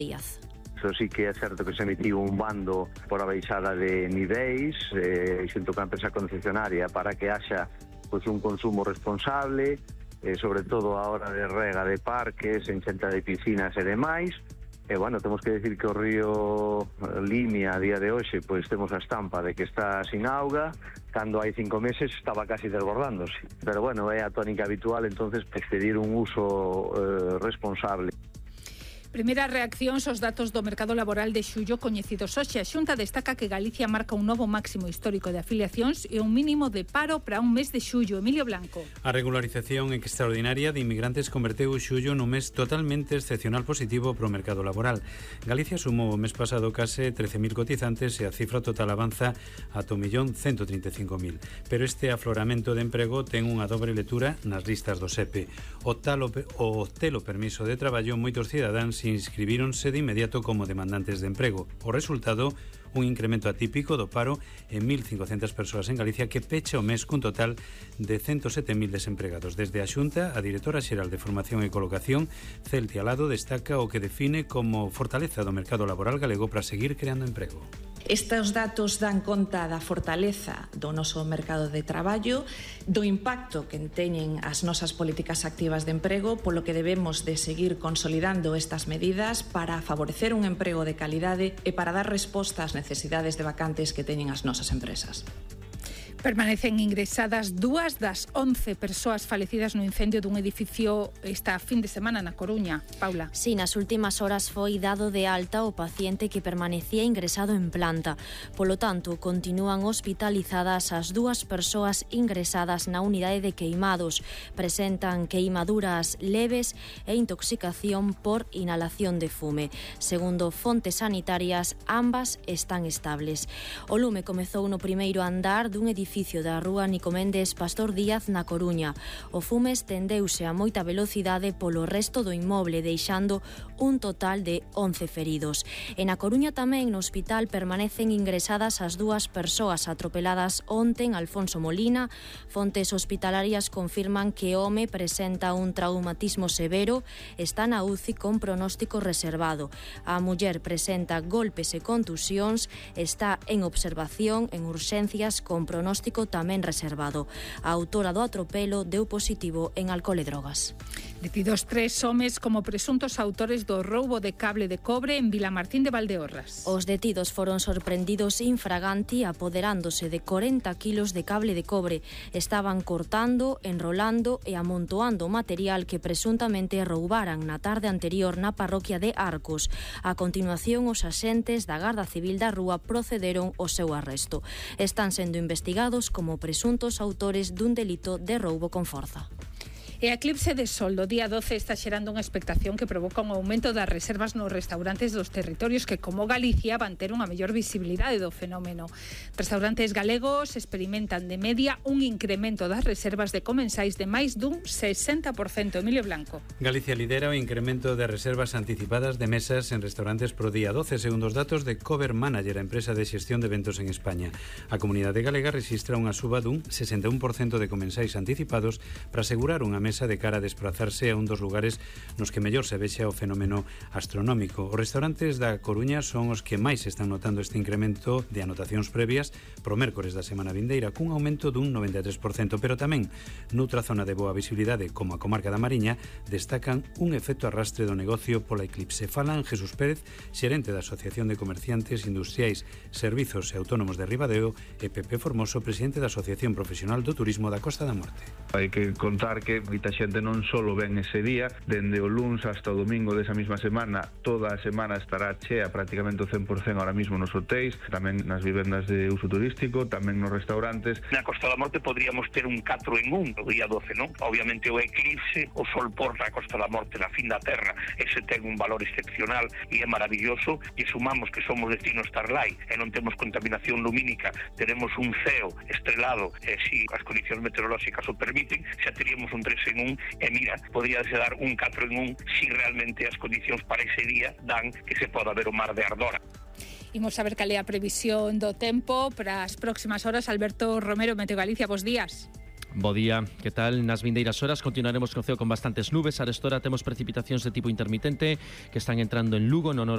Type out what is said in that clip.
Díaz. Iso sí que é certo que se emitiu un bando por a baixada de niveis xunto ca empresa concesionaria para que haxa un consumo responsable, sobre todo a hora de rega de parques, enchenta de piscinas e demais. E, bueno, temos que decir que o río Limia a día de hoxe temos a estampa de que está sin auga, cando hai 5 meses estaba casi desbordándose. Pero, bueno, é a tónica habitual, entonces pedir un uso responsable. Primeiras reaccións aos datos do mercado laboral de xullo coñecidos hoxe. A Xunta destaca que Galicia marca un novo máximo histórico de afiliacións e un mínimo de paro para un mes de xullo. Emilio Blanco. A regularización extraordinaria de inmigrantes converteu o xullo nun mes totalmente excepcional positivo para o mercado laboral. Galicia sumou o mes pasado case 13.000 cotizantes e a cifra total avanza a 1.135.000. Pero este afloramento de emprego ten unha dobre lectura nas listas do SEPE. O telo permiso de traballo, moitos cidadáns inscribíronse de inmediato como demandantes de emprego. O resultado, un incremento atípico do paro en 1.500 persoas en Galicia que pecha o mes cun total de 107.000 desempregados. Desde a Xunta, a directora xeral de Formación e Colocación, Celtia Lado, destaca o que define como fortaleza do mercado laboral galego para seguir creando emprego. Estes datos dan conta da fortaleza do noso mercado de traballo, do impacto que teñen as nosas políticas activas de emprego, polo que debemos de seguir consolidando estas medidas para favorecer un emprego de calidade e para dar resposta ás necesidades de vacantes que teñen as nosas empresas. Permanecen ingresadas 2 das 11 persoas falecidas no incendio dun edificio esta fin de semana na Coruña. Paula. Sí, nas últimas horas foi dado de alta o paciente que permanecía ingresado en planta. Polo tanto, continúan hospitalizadas as 2 persoas ingresadas na unidade de queimados. Presentan queimaduras leves e intoxicación por inhalación de fume. Segundo fontes sanitarias, ambas están estables. O lume comezou no primeiro andar dun edificio da rúa Nicoméndez Pastor Díaz na Coruña. O fume estendeuse a moita velocidade polo resto do inmoble, deixando un total de 11 feridos. En A Coruña tamén no hospital permanecen ingresadas as 2 persoas atropeladas onte en Alfonso Molina. Fontes hospitalarias confirman que o home presenta un traumatismo severo, está na UCI con pronóstico reservado. A muller presenta golpes e contusións, está en observación en urxencias con pronóstico tamén reservado. A autora do atropelo deu positivo en alcohol e drogas. Detidos 3 homes como presuntos autores do roubo de cable de cobre en Vilamartín de Valdeorras. Os detidos foron sorprendidos infraganti apoderándose de 40 kilos de cable de cobre. Estaban cortando, enrolando e amontoando material que presuntamente roubaran na tarde anterior na parroquia de Arcos. A continuación, os axentes da Garda Civil da Rúa procederon ao seu arresto. Están sendo investigados como presuntos autores dun delito de roubo con forza. E a eclipse de sol do día 12 está xerando unha expectación que provoca un aumento das reservas nos restaurantes dos territorios que, como Galicia, van ter unha mellor visibilidade do fenómeno. Restaurantes galegos experimentan de media un incremento das reservas de comensais de máis dun 60%. Emilio Blanco. Galicia lidera o incremento de reservas anticipadas de mesas en restaurantes pro día 12, segundo os datos de Cover Manager, a empresa de xestión de eventos en España. A comunidade galega registra unha suba dun 61% de comensais anticipados para asegurar unha mesa de cara a desplazarse a un dos lugares nos que mellor se vexa o fenómeno astronómico. Os restaurantes da Coruña son os que máis están notando este incremento de anotacións previas pro mércores da semana vindeira, cun aumento dun 93%, pero tamén noutra zona de boa visibilidade, como a comarca da Mariña, destacan un efecto arrastre do negocio pola eclipse. Falan Jesús Pérez, xerente da Asociación de Comerciantes Industriais, Servizos e Autónomos de Ribadeo, e Pepe Formoso, presidente da Asociación Profesional do Turismo da Costa da Morte. Hai que contar que moita xente non só ven ese día, dende o luns hasta o domingo desa mesma semana, toda a semana estará chea prácticamente o 100% ahora mismo nos hotéis, tamén nas vivendas de uso turístico, tamén nos restaurantes. Na Costa da Morte podríamos ter un 4 en 1 o día 12, non? Obviamente o eclipse, o sol porta a Costa da Morte na fin da terra, ese ten un valor excepcional e é maravilloso, e sumamos que somos destino Starlight e non temos contaminación lumínica, tenemos un ceo estrelado, e si as condicións meteorolóxicas o permiten, xa teríamos un 3 en 1, e mira, podríase dar un 4 en 1 si realmente as condicións para ese día dan que se poda ver o mar de Ardora. Imos saber cal é a previsión do tempo para as próximas horas. Alberto Romero, Meteo Galicia, bos días. Bo día, que tal? Nas vindeiras horas continuaremos co ceo con bastantes nubes. A restora temos precipitacións de tipo intermitente que están entrando en Lugo, no